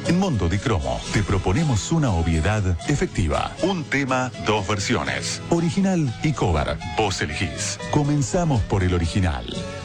En Mondo di Cromo te proponemos una obviedad efectiva. Un tema, dos versiones. Original y cover. Vos elegís. Comenzamos por el original.